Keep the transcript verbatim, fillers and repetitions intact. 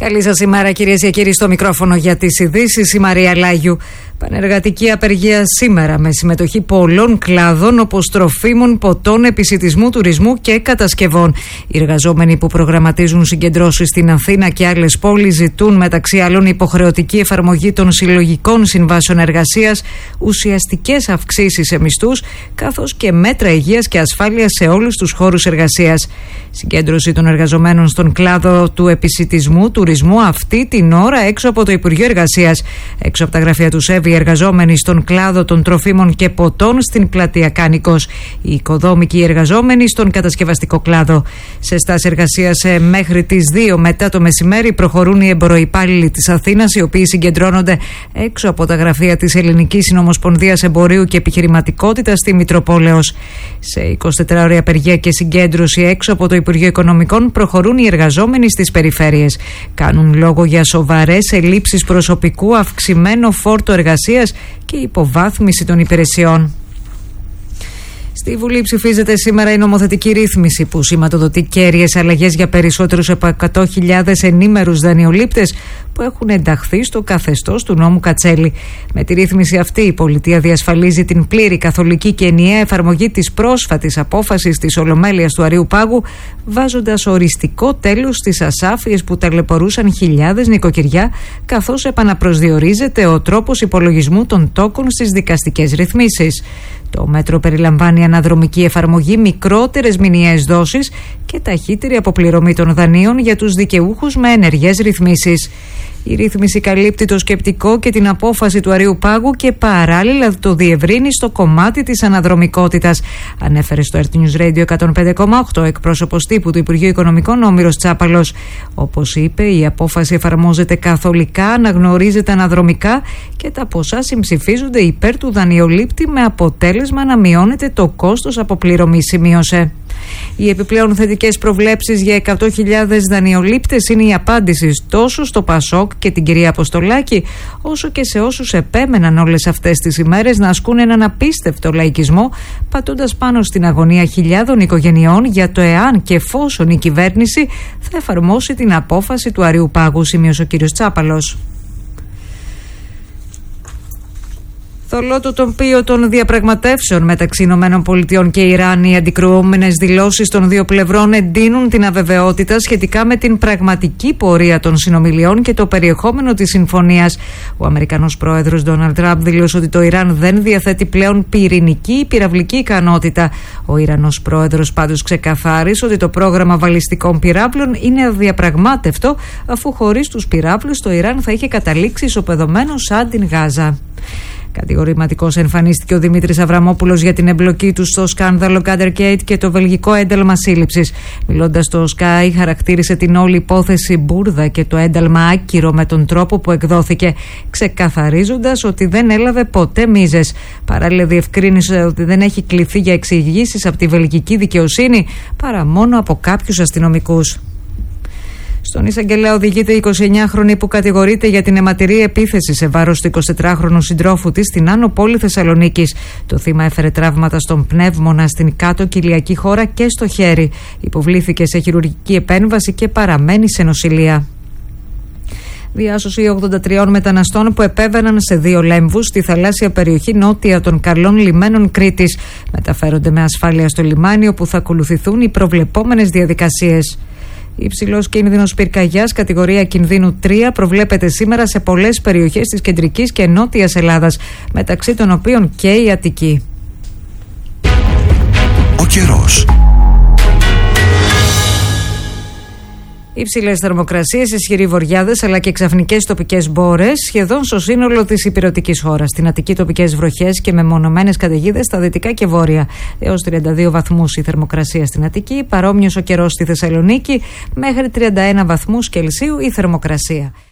Καλή σας ημέρα, κυρίες και κύριοι, στο μικρόφωνο για τις ειδήσεις η Μαρία Λάγιου. Πανεργατική απεργία σήμερα με συμμετοχή πολλών κλάδων όπως τροφίμων, ποτών, επισιτισμού, τουρισμού και κατασκευών. Οι εργαζόμενοι που προγραμματίζουν συγκεντρώσεις στην Αθήνα και άλλες πόλεις ζητούν μεταξύ άλλων υποχρεωτική εφαρμογή των συλλογικών συμβάσεων εργασίας, ουσιαστικές αυξήσεις σε μισθούς, καθώς και μέτρα υγείας και ασφάλειας σε όλους τους χώρους εργασίας. Συγκέντρωση των εργαζομένων στον κλάδο του επισιτισμού, τουρισμού αυτή την ώρα έξω από το Υπουργείο Εργασίας. Έξω από τα γραφεία του ΣΕΒ οι εργαζόμενοι στον κλάδο των τροφίμων και ποτών στην πλατεία Κάνικος. Οι οικοδόμοι και οι εργαζόμενοι στον κατασκευαστικό κλάδο. Σε στάση εργασίας μέχρι τις δύο μετά το μεσημέρι προχωρούν οι εμποροϊπάλληλοι της Αθήνας, οι οποίοι συγκεντρώνονται έξω από τα γραφεία της Ελληνικής Συνομοσπονδίας Εμπορίου και Επιχειρηματικότητας στη Μητροπόλεως. Σε εικοσιτετράωρη απεργία και συγκέντρωση έξω από το Υπουργείο Οικονομικών προχωρούν οι εργαζόμενοι στις περιφέρειες. Κάνουν λόγο για σοβαρές ελλείψεις προσωπικού, αυξημένο φόρτο εργασίας και υποβάθμιση των υπηρεσιών. Στη Βουλή ψηφίζεται σήμερα η νομοθετική ρύθμιση που σηματοδοτεί κέρυες αλλαγές για περισσότερους από εκατό χιλιάδες ενήμερους δανειολήπτες που έχουν ενταχθεί στο καθεστώς του νόμου Κατσέλη. Με τη ρύθμιση αυτή η πολιτεία διασφαλίζει την πλήρη καθολική και ενιαία εφαρμογή της πρόσφατης απόφασης της Ολομέλειας του Αρείου Πάγου, βάζοντας οριστικό τέλος στις ασάφειες που ταλαιπωρούσαν χιλιάδες νοικοκυριά, καθώς επαναπροσδιορίζεται ο τρόπος υπολογισμού των τόκων στις δικαστικές ρυθμίσεις. Το μέτρο περιλαμβάνει αναδρομική εφαρμογή, μικρότερες μηνιαίες δόσεις και ταχύτερη αποπληρωμή των δανείων για τους δικαιούχους με ενεργές ρυθμίσεις. Η ρύθμιση καλύπτει το σκεπτικό και την απόφαση του Αρείου Πάγου και παράλληλα το διευρύνει στο κομμάτι της αναδρομικότητας, ανέφερε στο Earth News Radio εκατόν πέντε κόμμα οκτώ εκπρόσωπος τύπου του Υπουργείου Οικονομικών Όμηρος Τσάπαλος. Όπως είπε, η απόφαση εφαρμόζεται καθολικά, αναγνωρίζεται αναδρομικά και τα ποσά συμψηφίζονται υπέρ του δανειολήπτη με αποτέλεσμα να μειώνεται το κόστος αποπληρωμής, σημείωσε. Οι επιπλέον θετικές προβλέψεις για εκατό χιλιάδες δανειολήπτες είναι η απάντηση τόσο στο Πασόκ και την κυρία Αποστολάκη, όσο και σε όσους επέμεναν όλες αυτές τις ημέρες να ασκούν έναν απίστευτο λαϊκισμό, πατώντας πάνω στην αγωνία χιλιάδων οικογενειών για το εάν και εφόσον η κυβέρνηση θα εφαρμόσει την απόφαση του Αρείου Πάγου, σημείωσε ο κύριος Τσάπαλος. Θολό το τοπίο των διαπραγματεύσεων μεταξύ Ηνωμένων Πολιτειών και Ιράν, οι αντικρουόμενες δηλώσεις των δύο πλευρών εντείνουν την αβεβαιότητα σχετικά με την πραγματική πορεία των συνομιλιών και το περιεχόμενο της συμφωνίας. Ο Αμερικανός πρόεδρος Ντόναλντ Τραμπ δήλωσε ότι το Ιράν δεν διαθέτει πλέον πυρηνική ή πυραυλική ικανότητα. Ο Ιρανός πρόεδρος πάντως ξεκαθάρισε ότι το πρόγραμμα βαλιστικών πυράβλων είναι αδιαπραγμάτευτο, αφού χωρίς τους πυράβλους το Ιράν θα είχε καταλήξει ισοπεδωμένο σαν την Γάζα. Κατηγορηματικός εμφανίστηκε ο Δημήτρης Αβραμόπουλος για την εμπλοκή του στο σκάνδαλο Gathergate και το βελγικό ένταλμα σύλληψης. Μιλώντας στο Sky, χαρακτήρισε την όλη υπόθεση μπουρδα και το ένταλμα άκυρο με τον τρόπο που εκδόθηκε, ξεκαθαρίζοντας ότι δεν έλαβε ποτέ μίζες. Παράλληλα, διευκρίνησε ότι δεν έχει κληθεί για εξηγήσεις από τη βελγική δικαιοσύνη παρά μόνο από κάποιους αστυνομικούς. Στον εισαγγελέα οδηγείται η εικοσιεννιάχρονη που κατηγορείται για την αιματηρή επίθεση σε βάρος του εικοσιτετράχρονου συντρόφου της στην Άνω Πόλη Θεσσαλονίκης. Το θύμα έφερε τραύματα στον πνεύμονα, στην κάτω κοιλιακή χώρα και στο χέρι. Υποβλήθηκε σε χειρουργική επέμβαση και παραμένει σε νοσηλεία. Διάσωση ογδόντα τριών μεταναστών που επέβαιναν σε δύο λέμβους στη θαλάσσια περιοχή νότια των καλών λιμένων Κρήτης. Μεταφέρονται με ασφάλεια στο λιμάνι, όπου θα ακολουθηθούν οι προβλεπόμενες διαδικασίες. Υψηλός κίνδυνος πυρκαγιάς κατηγορία κινδύνου τρία προβλέπεται σήμερα σε πολλές περιοχές της κεντρικής και νότιας Ελλάδας, μεταξύ των οποίων και η Αττική. Ο καιρός. Υψηλές θερμοκρασίες, ισχυροί βοριάδες αλλά και ξαφνικές τοπικές μπόρες σχεδόν στο σύνολο της ηπειρωτικής χώρας. Στην Αττική τοπικές βροχές και μεμονωμένες καταιγίδες στα δυτικά και βόρεια. Έως τριάντα δύο βαθμούς η θερμοκρασία στην Αττική, παρόμοιος ο καιρός στη Θεσσαλονίκη, μέχρι τριάντα ένα βαθμούς Κελσίου η θερμοκρασία.